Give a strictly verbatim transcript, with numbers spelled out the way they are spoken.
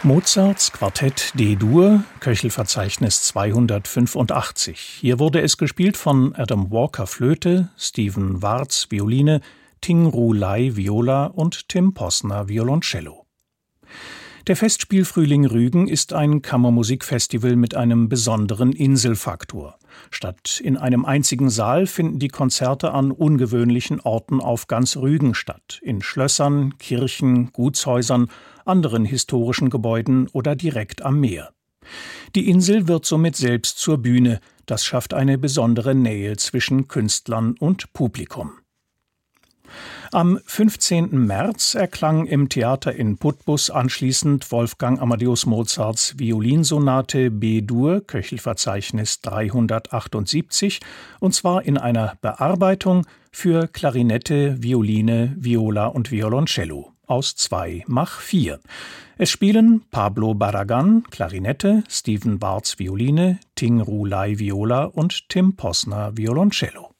Mozarts Quartett D-Dur, Köchelverzeichnis zweihundertfünfundachtzig. Hier wurde es gespielt von Adam Walker Flöte, Stephen Warz Violine, Ting-Ru Lai Viola und Tim Posner Violoncello. Der Festspielfrühling Rügen ist ein Kammermusikfestival mit einem besonderen Inselfaktor. Statt in einem einzigen Saal finden die Konzerte an ungewöhnlichen Orten auf ganz Rügen statt, in Schlössern, Kirchen, Gutshäusern, anderen historischen Gebäuden oder direkt am Meer. Die Insel wird somit selbst zur Bühne, das schafft eine besondere Nähe zwischen Künstlern und Publikum. Am fünfzehnten März erklang im Theater in Putbus anschließend Wolfgang Amadeus Mozarts Violinsonate B-Dur, Köchelverzeichnis dreihundertachtundsiebzig, und zwar in einer Bearbeitung für Klarinette, Violine, Viola und Violoncello aus zwei Mach vier. Es spielen Pablo Barragán, Klarinette, Stephen Warz Violine, Ting-Ru Lai Viola und Tim Posner Violoncello.